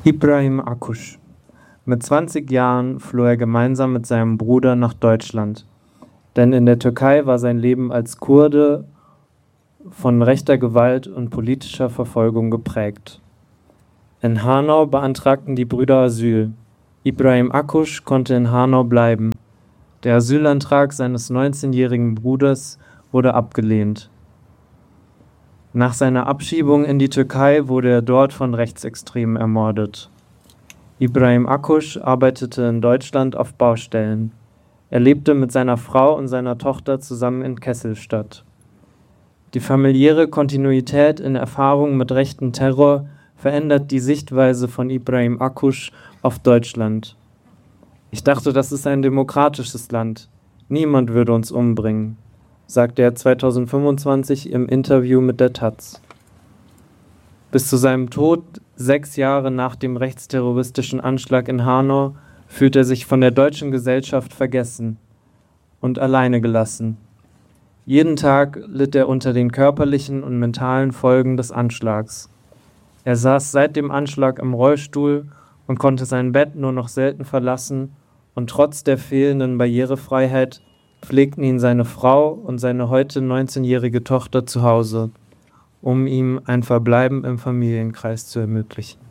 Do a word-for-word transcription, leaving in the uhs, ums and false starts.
Ibrahim Akkuş. Mit zwanzig Jahren floh er gemeinsam mit seinem Bruder nach Deutschland, denn in der Türkei war sein Leben als Kurde von rechter Gewalt und politischer Verfolgung geprägt. In Hanau beantragten die Brüder Asyl. Ibrahim Akkuş konnte in Hanau bleiben. Der Asylantrag seines neunzehnjährigen Bruders wurde abgelehnt. Nach seiner Abschiebung in die Türkei wurde er dort von Rechtsextremen ermordet. Ibrahim Akkuş arbeitete in Deutschland auf Baustellen. Er lebte mit seiner Frau und seiner Tochter zusammen in Kesselstadt. Die familiäre Kontinuität in Erfahrungen mit rechten Terror verändert die Sichtweise von Ibrahim Akkuş auf Deutschland. Ich dachte, das ist ein demokratisches Land. Niemand würde uns umbringen, sagte er zweitausendfünfundzwanzig im Interview mit der Taz. Bis zu seinem Tod, sechs Jahre nach dem rechtsterroristischen Anschlag in Hanau, fühlt er sich von der deutschen Gesellschaft vergessen und alleine gelassen. Jeden Tag litt er unter den körperlichen und mentalen Folgen des Anschlags. Er saß seit dem Anschlag im Rollstuhl und konnte sein Bett nur noch selten verlassen, und trotz der fehlenden Barrierefreiheit pflegten ihn seine Frau und seine heute neunzehnjährige Tochter zu Hause, um ihm ein Verbleiben im Familienkreis zu ermöglichen.